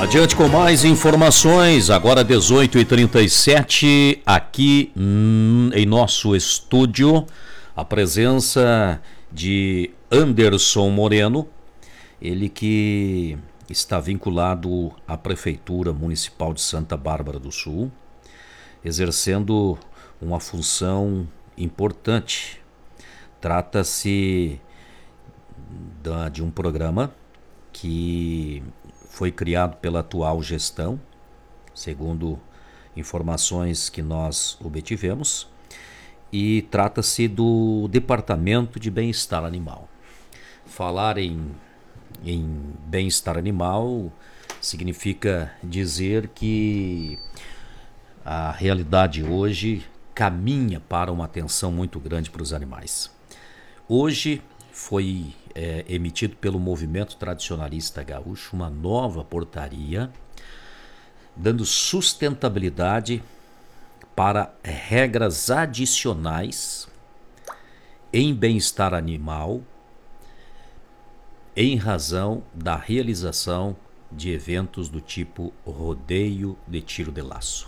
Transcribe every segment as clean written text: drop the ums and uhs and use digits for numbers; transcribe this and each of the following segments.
Adiante com mais informações, agora 18h37, aqui em nosso estúdio, a presença de Anderson Moreno, ele que está vinculado à Prefeitura Municipal de Santa Bárbara do Sul, exercendo uma função importante. Trata-se de um programa que foi criado pela atual gestão, segundo informações que nós obtivemos, e trata-se do Departamento de Bem-Estar Animal. Falar em bem-estar animal significa dizer que a realidade hoje caminha para uma atenção muito grande para os animais. Hoje foi emitido pelo Movimento Tradicionalista Gaúcho uma nova portaria dando sustentabilidade para regras adicionais em bem-estar animal em razão da realização de eventos do tipo rodeio de tiro de laço.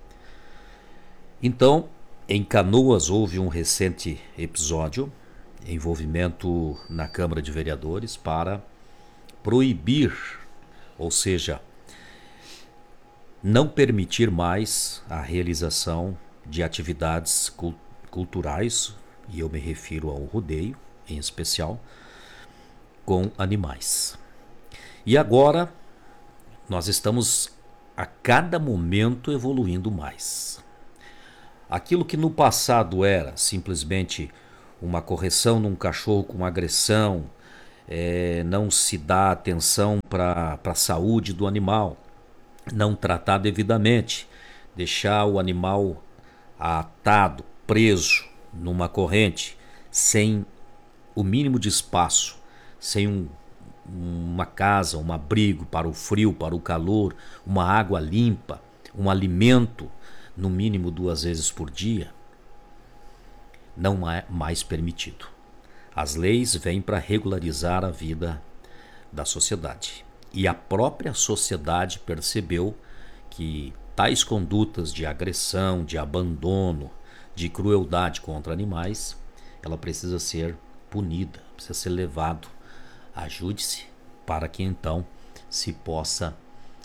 Então, em Canoas houve um recente episódio, envolvimento na Câmara de Vereadores para proibir, ou seja, não permitir mais a realização de atividades culturais, e eu me refiro ao rodeio em especial, com animais. E agora nós estamos a cada momento evoluindo mais. Aquilo que no passado era simplesmente uma correção num cachorro com agressão, não se dá atenção para a saúde do animal, não tratar devidamente, deixar o animal atado, preso numa corrente, sem o mínimo de espaço, sem uma casa, um abrigo para o frio, para o calor, uma água limpa, um alimento, no mínimo 2 vezes por dia, não é mais permitido. As leis vêm para regularizar a vida da sociedade. E a própria sociedade percebeu que tais condutas de agressão, de abandono, de crueldade contra animais, ela precisa ser punida, precisa ser levado a júdice para que então se possa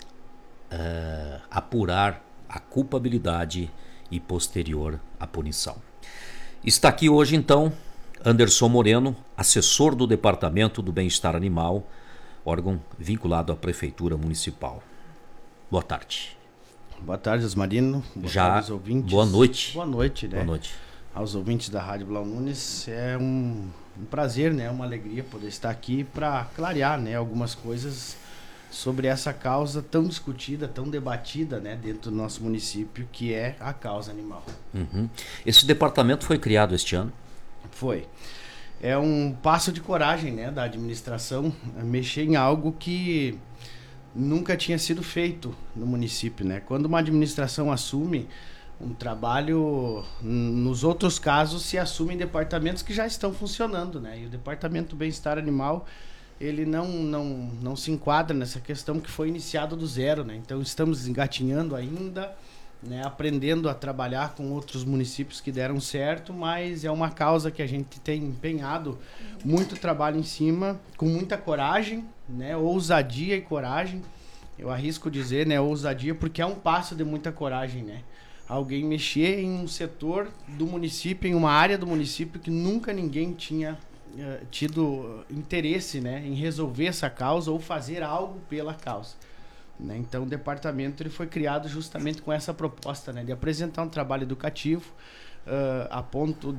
apurar a culpabilidade e posterior a punição. Está aqui hoje, então, Anderson Moreno, assessor do Departamento do Bem-Estar Animal, órgão vinculado à Prefeitura Municipal. Boa tarde. Boa tarde, Osmarino. Boa tarde aos ouvintes. Boa noite. Boa noite, né? Boa noite. Aos ouvintes da Rádio Blau Nunes, é um prazer, né? Uma alegria poder estar aqui para clarear, né, algumas coisas sobre essa causa tão discutida, tão debatida, né, dentro do nosso município, que é a causa animal. Uhum. Esse departamento foi criado este ano? Foi. É um passo de coragem, né, da administração mexer em algo que nunca tinha sido feito no município, né? Quando uma administração assume um trabalho, nos outros casos se assumem departamentos que já estão funcionando, né? E o Departamento do Bem-Estar Animal, ele não se enquadra nessa questão que foi iniciado do zero, né? Então estamos engatinhando ainda, né? Aprendendo a trabalhar com outros municípios que deram certo, mas é uma causa que a gente tem empenhado muito trabalho em cima, com muita coragem, né? Ousadia e coragem. Eu arrisco dizer, né, ousadia, porque é um passo de muita coragem, né? Alguém mexer em um setor do município, em uma área do município que nunca ninguém tinha tido interesse, né, em resolver essa causa ou fazer algo pela causa, né? Então o departamento ele foi criado justamente com essa proposta, né, de apresentar um trabalho educativo a ponto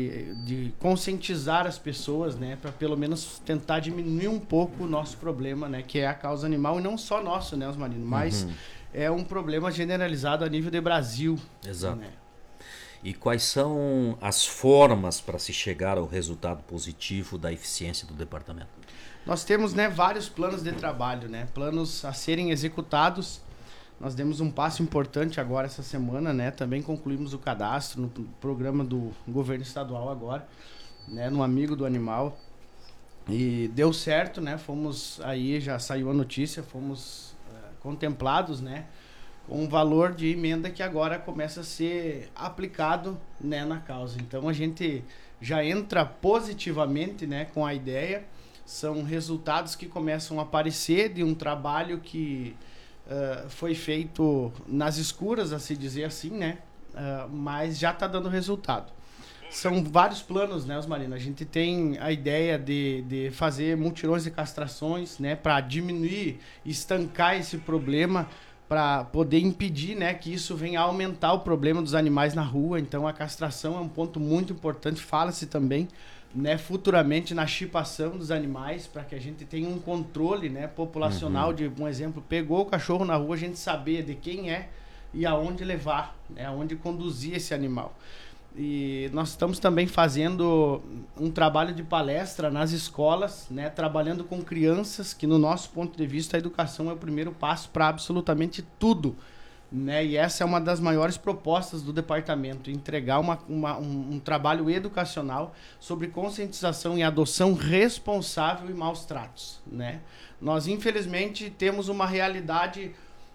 de conscientizar as pessoas, né, para pelo menos tentar diminuir um pouco o nosso problema, né, que é a causa animal, e não só nosso, né, Osmarino, mas é um problema generalizado a nível de Brasil. Exato. Né? E quais são as formas para se chegar ao resultado positivo da eficiência do departamento? Nós temos, né, vários planos de trabalho, né, planos a serem executados. Nós demos um passo importante agora essa semana, né, também concluímos o cadastro no programa do governo estadual agora, né, no Amigo do Animal. E deu certo, né, fomos aí, já saiu a notícia, fomos contemplados, né, com um valor de emenda que agora começa a ser aplicado, né, na causa. Então a gente já entra positivamente, né, com a ideia. São resultados que começam a aparecer de um trabalho que foi feito nas escuras, a se dizer assim, né, mas já está dando resultado. São vários planos, né, Osmarino? A gente tem a ideia de fazer mutirões de castrações, né, para diminuir, estancar esse problema, para poder impedir, né, que isso venha a aumentar o problema dos animais na rua. Então a castração é um ponto muito importante. Fala-se também, né, futuramente na chipação dos animais, para que a gente tenha um controle, né, populacional. De um exemplo, pegou o cachorro na rua, a gente saber de quem é e aonde levar, né, aonde conduzir esse animal. E nós estamos também fazendo um trabalho de palestra nas escolas, né, trabalhando com crianças, que no nosso ponto de vista a educação é o primeiro passo para absolutamente tudo, né? E essa é uma das maiores propostas do departamento, entregar um trabalho educacional sobre conscientização e adoção responsável e maus tratos, né? Nós infelizmente temos uma realidade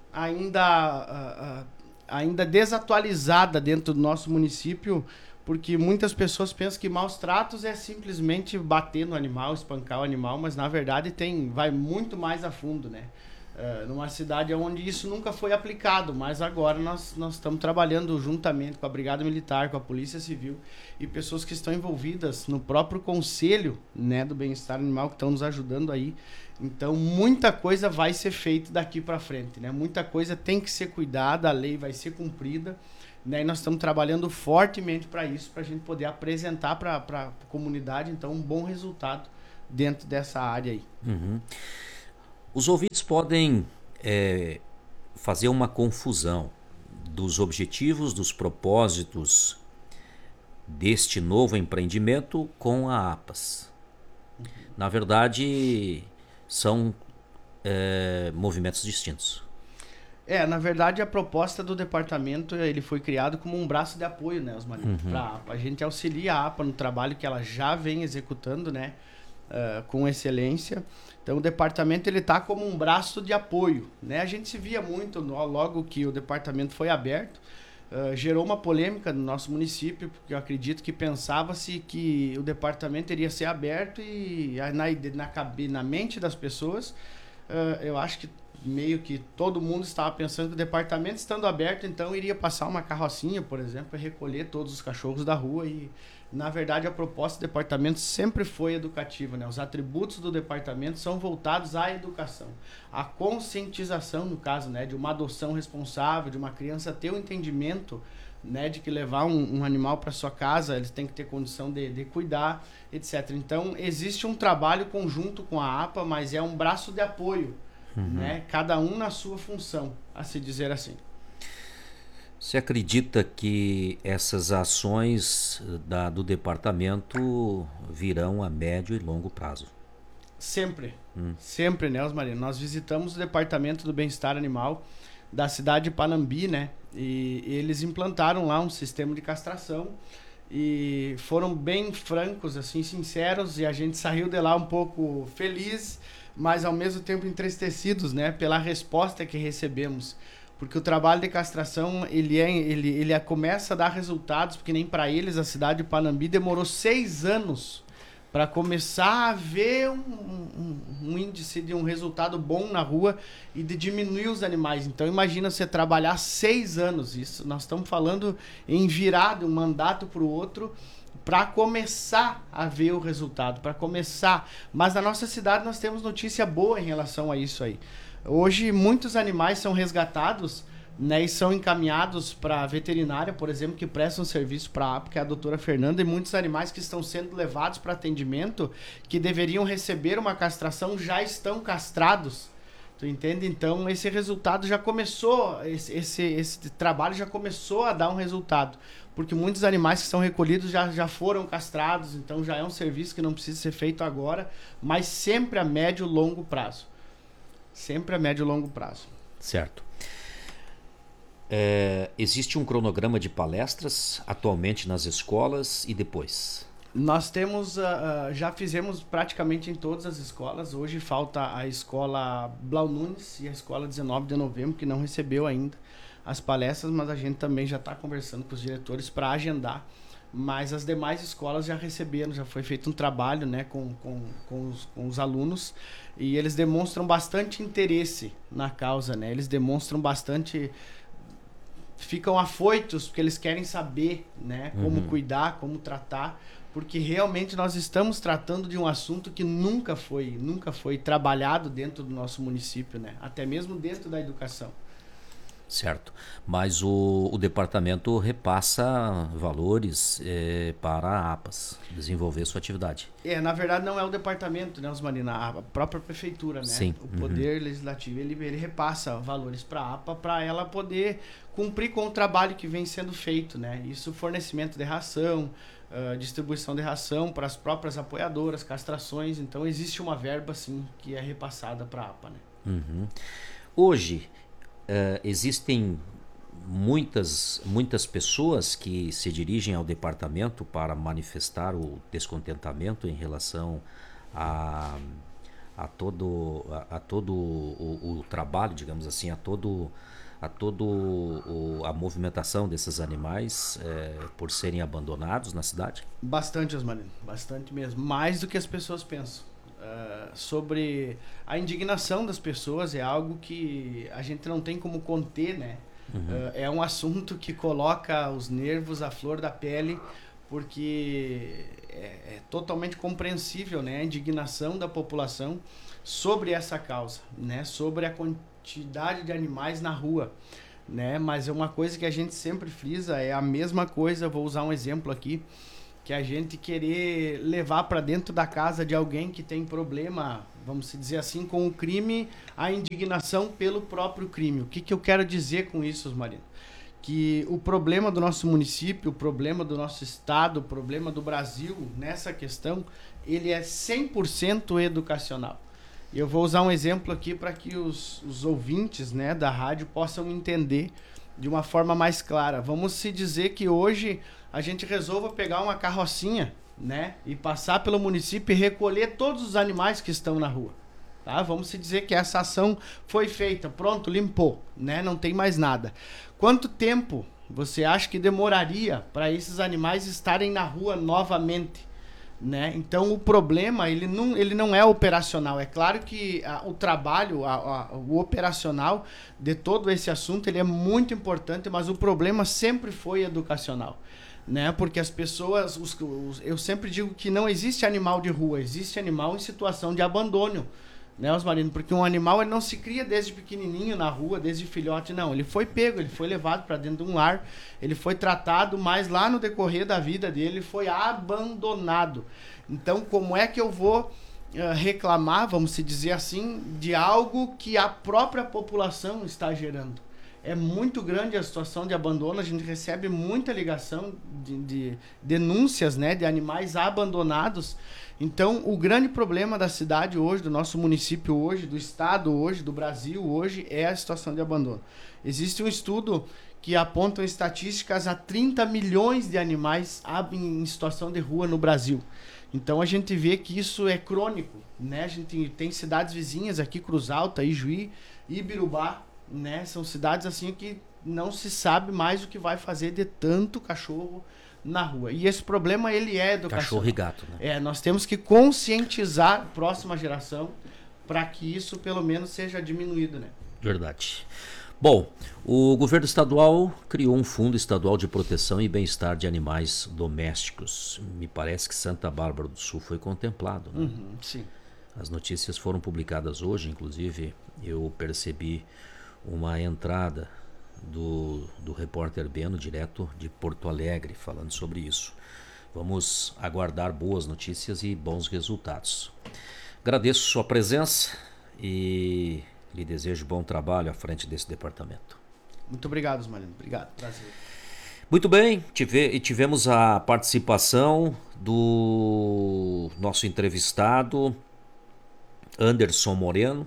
ainda desatualizada dentro do nosso município, porque muitas pessoas pensam que maus tratos é simplesmente bater no animal, espancar o animal, mas na verdade vai muito mais a fundo, né? Numa cidade onde isso nunca foi aplicado, mas agora nós estamos trabalhando juntamente com a Brigada Militar, com a Polícia Civil e pessoas que estão envolvidas no próprio Conselho, né, do Bem-Estar Animal, que estão nos ajudando aí. Então, muita coisa vai ser feita daqui para frente, né? Muita coisa tem que ser cuidada, a lei vai ser cumprida, né? E nós estamos trabalhando fortemente para isso, para a gente poder apresentar para a comunidade, então, um bom resultado dentro dessa área aí. Uhum. Os ouvintes podem fazer uma confusão dos objetivos, dos propósitos deste novo empreendimento com a APAS. Na verdade, são movimentos distintos. Na verdade, a proposta do departamento, ele foi criado como um braço de apoio, né, Osmarino? Para a APA. A gente auxilia a APA no trabalho que ela já vem executando, né, com excelência. Então, o departamento ele está como um braço de apoio, né? A gente se via muito logo que o departamento foi aberto. Gerou uma polêmica no nosso município, porque eu acredito que pensava-se que o departamento iria ser aberto e na mente das pessoas, eu acho que meio que todo mundo estava pensando que o departamento estando aberto, então iria passar uma carrocinha, por exemplo, e recolher todos os cachorros da rua. E na verdade a proposta do departamento sempre foi educativa, né? Os atributos do departamento são voltados à educação, à conscientização, no caso, né, de uma adoção responsável, de uma criança ter o entendimento, né, de que levar um animal para sua casa, eles têm que ter condição de cuidar, etc. Então existe um trabalho conjunto com a APA, mas é um braço de apoio, né? Cada um na sua função, a se dizer assim. Você acredita que essas ações do departamento virão a médio e longo prazo? Sempre. Sempre, né, Osmarino? Nós visitamos o Departamento do Bem-Estar Animal da cidade de Panambi, né? E eles implantaram lá um sistema de castração e foram bem francos, assim, sinceros, e a gente saiu de lá um pouco feliz, mas ao mesmo tempo entristecidos, né, pela resposta que recebemos. Porque o trabalho de castração, ele começa a dar resultados, porque nem para eles, a cidade de Panambi demorou 6 anos para começar a ver um índice de um resultado bom na rua e de diminuir os animais. Então imagina você trabalhar 6 anos, isso nós estamos falando em virar de um mandato para o outro, para começar a ver o resultado, para começar. Mas na nossa cidade nós temos notícia boa em relação a isso aí. Hoje muitos animais são resgatados, né, e são encaminhados para a veterinária, por exemplo, que prestam serviço para a APA, que é a doutora Fernanda, e muitos animais que estão sendo levados para atendimento, que deveriam receber uma castração, já estão castrados. Tu entende? Então esse resultado já começou, esse trabalho já começou a dar um resultado, porque muitos animais que são recolhidos já foram castrados, então já é um serviço que não precisa ser feito agora, mas sempre a médio e longo prazo. Sempre a médio e longo prazo. Certo. Existe um cronograma de palestras atualmente nas escolas e depois? Nós temos, já fizemos praticamente em todas as escolas. Hoje falta a escola Blau Nunes e a escola 19 de novembro, que não recebeu ainda as palestras, mas a gente também já está conversando com os diretores para agendar. Mas as demais escolas já receberam, já foi feito um trabalho, né, com os alunos, e eles demonstram bastante interesse na causa, né? Eles demonstram bastante, ficam afoitos porque eles querem saber, né, como cuidar, como tratar, porque realmente nós estamos tratando de um assunto que nunca foi trabalhado dentro do nosso município, né? Até mesmo dentro da educação. Certo, mas o departamento repassa valores para a APAS desenvolver sua atividade. Na verdade não é o departamento, né, Osmarina, a própria prefeitura, né? Sim. O poder legislativo, ele repassa valores para a APA para ela poder cumprir com o trabalho que vem sendo feito, né? Isso, fornecimento de ração, distribuição de ração para as próprias apoiadoras, castrações, então existe uma verba sim que é repassada para a APA, né? Hoje existem muitas pessoas que se dirigem ao departamento para manifestar o descontentamento em relação a todo o trabalho, digamos assim, a movimentação desses animais por serem abandonados na cidade? Bastante, Osmarino, bastante mesmo, mais do que as pessoas pensam. Sobre a indignação das pessoas é algo que a gente não tem como conter, né? É um assunto que coloca os nervos à flor da pele, porque é totalmente compreensível, né? A indignação da população sobre essa causa, né? Sobre a quantidade de animais na rua, né? Mas é uma coisa que a gente sempre frisa, é a mesma coisa, vou usar um exemplo aqui, que a gente querer levar para dentro da casa de alguém que tem problema, vamos dizer assim, com o crime, a indignação pelo próprio crime. O que eu quero dizer com isso, Osmarino? Que o problema do nosso município, o problema do nosso estado, o problema do Brasil nessa questão, ele é 100% educacional. E eu vou usar um exemplo aqui para que os ouvintes, né, da rádio possam entender de uma forma mais clara. Vamos se dizer que hoje a gente resolva pegar uma carrocinha, né, e passar pelo município e recolher todos os animais que estão na rua. Tá? Vamos se dizer que essa ação foi feita, pronto, limpou, né, não tem mais nada. Quanto tempo você acha que demoraria para esses animais estarem na rua novamente? Né? Então o problema ele não é operacional. É claro que o trabalho, o operacional de todo esse assunto ele é muito importante, mas o problema sempre foi educacional, né? Porque as pessoas, eu sempre digo que não existe animal de rua, existe animal em situação de abandono, né, Osmarino? Porque um animal ele não se cria desde pequenininho na rua, desde filhote, não. Ele foi pego, ele foi levado para dentro de um lar, ele foi tratado, mas lá no decorrer da vida dele ele foi abandonado. Então, como é que eu vou reclamar, vamos se dizer assim, de algo que a própria população está gerando? É muito grande a situação de abandono, a gente recebe muita ligação de denúncias, né, de animais abandonados. Então, o grande problema da cidade hoje, do nosso município hoje, do estado hoje, do Brasil hoje, é a situação de abandono. Existe um estudo que aponta estatísticas a 30 milhões de animais em situação de rua no Brasil. Então, a gente vê que isso é crônico, né? A gente tem cidades vizinhas aqui, Cruz Alta, Ijuí, Ibirubá, né? São cidades assim que não se sabe mais o que vai fazer de tanto cachorro na rua. E esse problema ele é educacional. Cachorro e gato, né? Nós temos que conscientizar a próxima geração para que isso pelo menos seja diminuído, né? Verdade. Bom, o governo estadual criou um fundo estadual de proteção e bem-estar de animais domésticos. Me parece que Santa Bárbara do Sul foi contemplado, né? Sim. As notícias foram publicadas hoje, inclusive eu percebi uma entrada do repórter Beno, direto de Porto Alegre, falando sobre isso. Vamos aguardar boas notícias e bons resultados. Agradeço sua presença e lhe desejo bom trabalho à frente desse departamento. Muito obrigado, Osmarino. Obrigado. Prazer. Muito bem, tivemos a participação do nosso entrevistado, Anderson Moreno,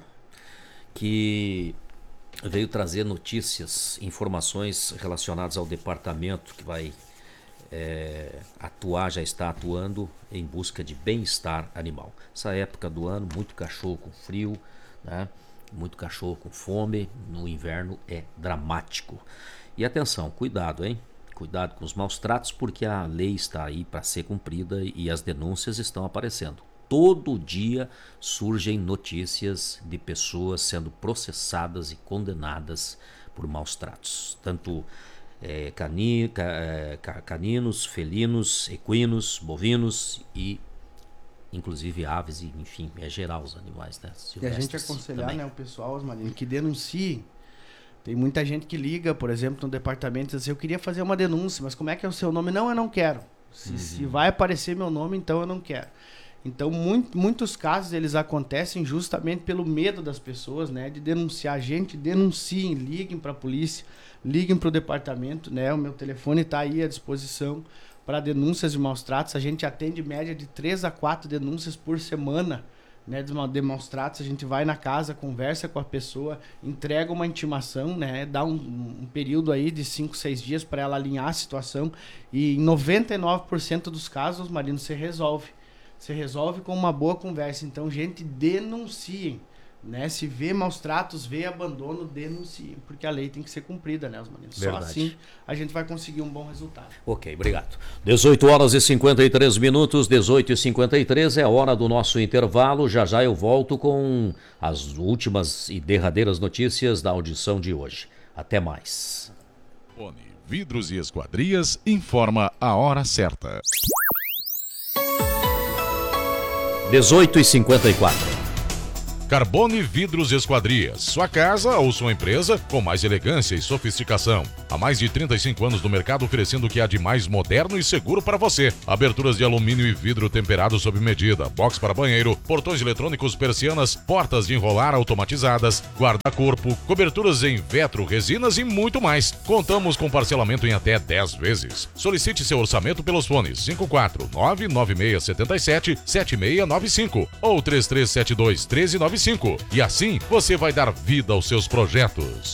que veio trazer notícias, informações relacionadas ao departamento que vai já está atuando em busca de bem-estar animal. Essa época do ano, muito cachorro com frio, né? Muito cachorro com fome, no inverno é dramático. E atenção, cuidado, hein? Cuidado com os maus tratos, porque a lei está aí para ser cumprida e as denúncias estão aparecendo. Todo dia surgem notícias de pessoas sendo processadas e condenadas por maus tratos. Tanto caninos, felinos, equinos, bovinos e inclusive aves, e enfim, é geral os animais, né? E a gente aconselhar, né, o pessoal, Osmarino, que denuncie. Tem muita gente que liga, por exemplo, no departamento e diz assim, eu queria fazer uma denúncia, mas como é que é o seu nome? Não, eu não quero. Se vai aparecer meu nome, então eu não quero. Então, muitos casos, eles acontecem justamente pelo medo das pessoas, né, de denunciar. Gente, denunciem, liguem para a polícia, liguem para o departamento, né, o meu telefone está aí à disposição para denúncias de maus tratos. A gente atende média de 3 a 4 denúncias por semana, né, de maus tratos. A gente vai na casa, conversa com a pessoa, entrega uma intimação, né, dá um período aí de 5, 6 dias para ela alinhar a situação, e em 99% dos casos, Marino, se resolve. Se resolve com uma boa conversa. Então, gente, denunciem, né? Se vê maus tratos, vê abandono, denunciem, porque a lei tem que ser cumprida, né, Osmarino? Só assim a gente vai conseguir um bom resultado. Ok, obrigado. 18h53, 18h53 é a hora do nosso intervalo. Já eu volto com as últimas e derradeiras notícias da audição de hoje. Até mais. Vidros e Esquadrias informa a hora certa. 18h54. Carbone Vidros e Esquadrias. Sua casa ou sua empresa com mais elegância e sofisticação. Há mais de 35 anos no mercado, oferecendo o que há de mais moderno e seguro para você. Aberturas de alumínio e vidro temperado sob medida, box para banheiro, portões eletrônicos, persianas, portas de enrolar automatizadas, guarda-corpo, coberturas em vetro, resinas e muito mais. Contamos com parcelamento em até 10 vezes. Solicite seu orçamento pelos fones 54996777695 ou 33721395. E assim você vai dar vida aos seus projetos.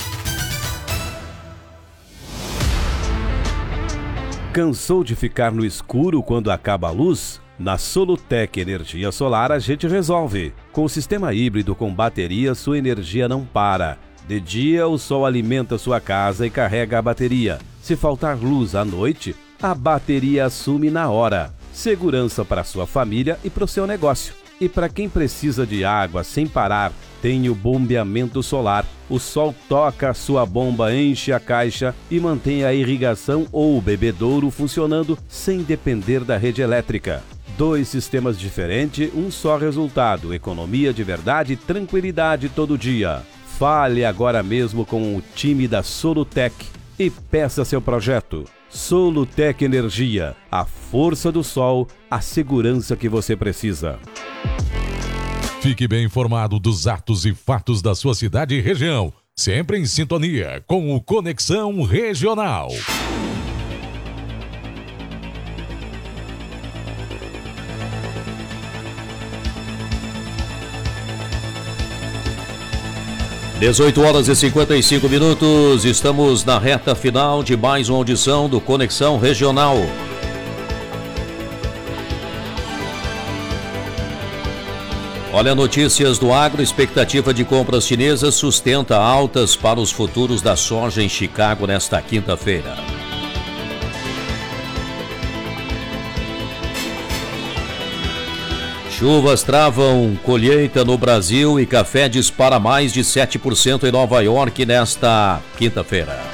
Cansou de ficar no escuro quando acaba a luz? Na Solutec Energia Solar a gente resolve. Com o sistema híbrido com bateria, sua energia não para. De dia, o sol alimenta sua casa e carrega a bateria. Se faltar luz à noite, a bateria assume na hora. Segurança para sua família e para o seu negócio. E para quem precisa de água sem parar, tem o bombeamento solar. O sol toca a sua bomba, enche a caixa e mantém a irrigação ou o bebedouro funcionando sem depender da rede elétrica. 2 sistemas diferentes, um só resultado, economia de verdade e tranquilidade todo dia. Fale agora mesmo com o time da Solutec e peça seu projeto. Solutec Energia, a força do sol, a segurança que você precisa. Fique bem informado dos atos e fatos da sua cidade e região, sempre em sintonia com o Conexão Regional. Dezoito horas e 55 minutos, estamos na reta final de mais uma audição do Conexão Regional. Olha, notícias do agro, expectativa de compras chinesas sustenta altas para os futuros da soja em Chicago nesta quinta-feira. Chuvas travam colheita no Brasil e café dispara mais de 7% em Nova York nesta quinta-feira.